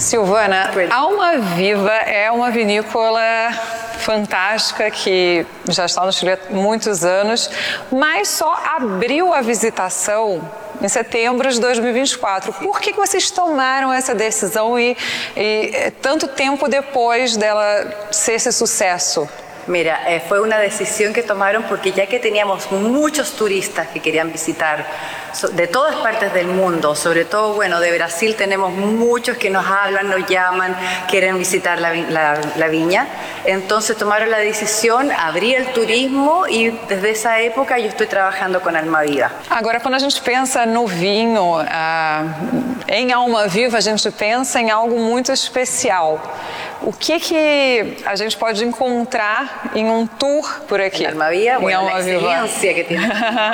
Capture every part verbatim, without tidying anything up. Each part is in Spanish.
Silvana, Alma Viva é uma vinícola fantástica que já está no Chile há muitos anos, mas só abriu a visitação em setembro de dois mil e vinte e quatro. Por que vocês tomaram essa decisão e, e tanto tempo depois dela ser esse sucesso? Mira, eh, fue una decisión que tomaron porque ya que teníamos muchos turistas que querían visitar so, de todas partes del mundo, sobre todo, bueno, de Brasil tenemos muchos que nos hablan, nos llaman, quieren visitar la, la, la viña, entonces tomaron la decisión, abrir el turismo y desde esa época yo estoy trabajando con Alma Viva. Agora, quando a gente pensa no vinho, ah, em Alma Viva, a gente pensa em algo muito especial. O que que a gente pode encontrar em um tour por aquí? En Alma Viva, bueno, Alma la excelencia Viva. que tiene.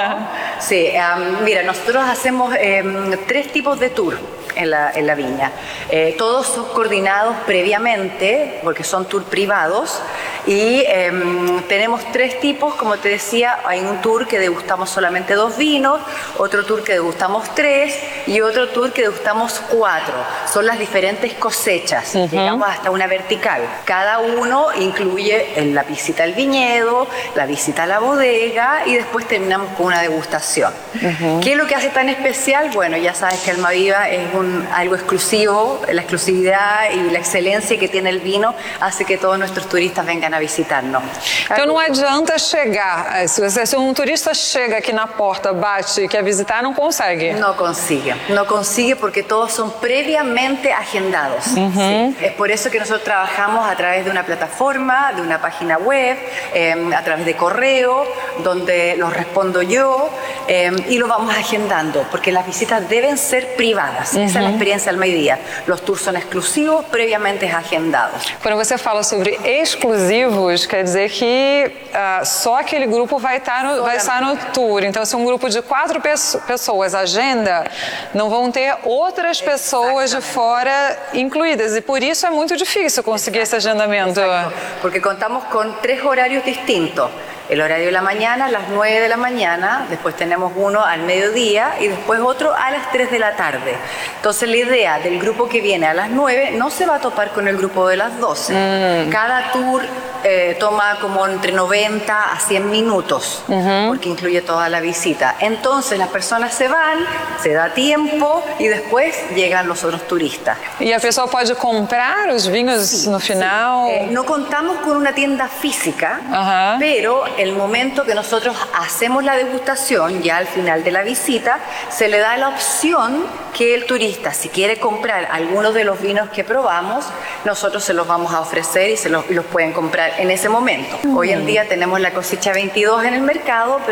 Sí, um, mira, nosotros hacemos um, tres tipos de tour en la, en la viña. Eh, todos son coordinados previamente, porque son tours privados, y eh, tenemos tres tipos, como te decía, hay un tour que degustamos solamente dos vinos, otro tour que degustamos tres y otro tour que degustamos cuatro. Son las diferentes cosechas, uh-huh. Llegamos hasta una vertical. Cada uno incluye la visita al viñedo, la visita a la bodega y después terminamos con una degustación. Uh-huh. ¿Qué es lo que hace tan especial? Bueno, ya sabes que Alma Viva es un, algo exclusivo, la exclusividad y la excelencia que tiene el vino hace que todos nuestros turistas vengan a visitarnos. Então não adianta chegar, se, você, se um turista chega aqui na porta, bate e quer visitar, não consegue. No consigue, no consigue porque todos son previamente agendados. Uh-huh. Sí. Es por eso que nosotros trabajamos a través de una plataforma, de una página web, eh, a través de correo, donde los respondo yo eh, y lo vamos agendando, porque las visitas deben ser privadas. Uh-huh. Esa es la experiencia Alma Viva. Los tours son exclusivos, previamente agendados. Quando você fala sobre exclusivos, quer dizer que uh, só aquele grupo vai estar, no, vai estar no tour. Então, se um grupo de quatro pessoas agenda, não vão ter outras pessoas de fora incluídas. E por isso é muito difícil conseguir esse agendamento. Exacto. Porque contamos con tres horarios distintos. El horario de la mañana a las nueve de la mañana, después tenemos uno al mediodía y después otro a las tres de la tarde. Entonces la idea del grupo que viene a las nueve no se va a topar con el grupo de las doce. Mm. Cada tour eh, toma como entre noventa a cien minutos, uh-huh. Porque incluye toda la visita. Entonces las personas se van, se da tiempo y después llegan los otros turistas. E a pessoa pode comprar os vinhos sí, no final? Sí. Eh, no contamos con una tienda física, uh-huh. Pero el momento que nosotros hacemos la degustación, ya al final de la visita, se le da la opción que el turista, si quiere comprar algunos de los vinos que probamos, nosotros se los vamos a ofrecer y se los, y los pueden comprar en ese momento. Mm. Hoy en día tenemos la cosecha veintidós en el mercado, pero